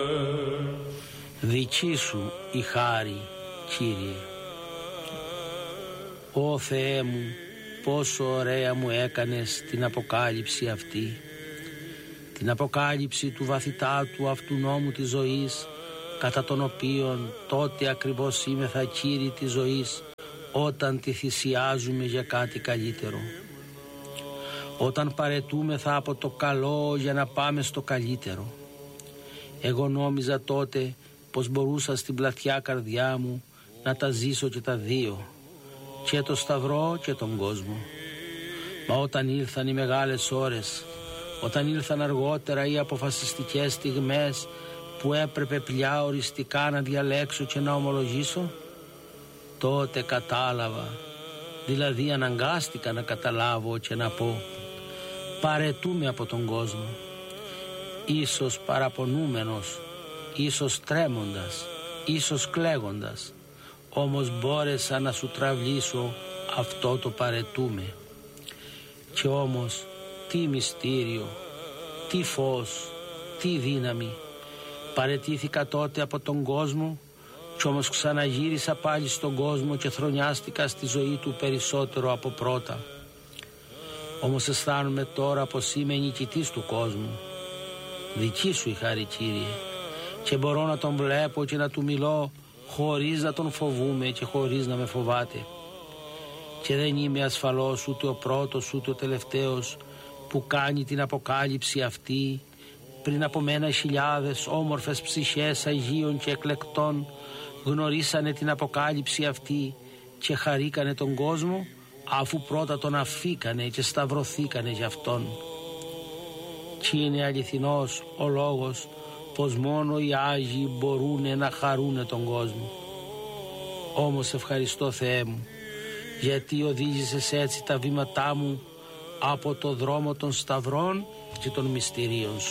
Δική σου η χάρη, Κύριε. Ω Θεέ μου, πόσο ωραία μου έκανες την αποκάλυψη αυτή, την αποκάλυψη του βαθυτάτου αυτού νόμου της ζωής, κατά τον οποίον τότε ακριβώς είμεθα Κύριοι της ζωής, όταν τη θυσιάζουμε για κάτι καλύτερο. Όταν παρετούμεθα από το καλό για να πάμε στο καλύτερο. Εγώ νόμιζα τότε πως μπορούσα στην πλατιά καρδιά μου να τα ζήσω και τα δύο, και το σταυρό και τον κόσμο. Μα όταν ήλθαν οι μεγάλες ώρες, όταν ήλθαν αργότερα οι αποφασιστικές στιγμές που έπρεπε πια οριστικά να διαλέξω και να ομολογήσω, τότε κατάλαβα, δηλαδή αναγκάστηκα να καταλάβω και να πω: παρετούμε από τον κόσμο. Ίσως παραπονούμενος, ίσως τρέμοντας, ίσως κλαίγοντας, όμως μπόρεσα να σου τραυλίσω αυτό το παρετούμε. Και όμως τι μυστήριο, τι φως, τι δύναμη. Παρετήθηκα τότε από τον κόσμο, κι όμως ξαναγύρισα πάλι στον κόσμο και θρονιάστηκα στη ζωή του περισσότερο από πρώτα. Όμως αισθάνομαι τώρα πως είμαι νικητής του κόσμου. Δική σου η χάρη, Κύριε, και μπορώ να τον βλέπω και να του μιλώ χωρίς να τον φοβούμαι και χωρίς να με φοβάται. Και δεν είμαι ασφαλώς ούτε ο πρώτος ούτε ο τελευταίος που κάνει την αποκάλυψη αυτή. Πριν από μένα χιλιάδες όμορφες ψυχές Αγίων και εκλεκτών γνωρίσανε την αποκάλυψη αυτή και χαρήκανε τον κόσμο, αφού πρώτα τον αφήκανε και σταυρωθήκανε για αυτόν. Κι είναι αληθινός ο λόγος πως μόνο οι Άγιοι μπορούν να χαρούνε τον κόσμο. Όμως ευχαριστώ, Θεέ μου, γιατί οδήγησες έτσι τα βήματά μου από το δρόμο των σταυρών και των μυστηρίων σου.